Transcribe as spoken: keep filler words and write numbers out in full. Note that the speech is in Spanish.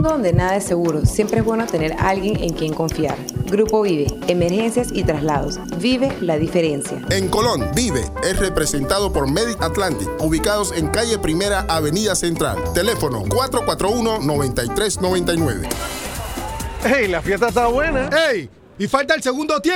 mundo donde nada es seguro, siempre es bueno tener a alguien en quien confiar. Grupo Vive, emergencias y traslados. Vive la diferencia. En Colón, Vive es representado por Medic Atlantic, ubicados en calle Primera, Avenida Central. Teléfono cuatro cuatro uno, nueve tres nueve nueve. ¡Ey, la fiesta está buena! ¡Ey! Y falta el segundo tiempo.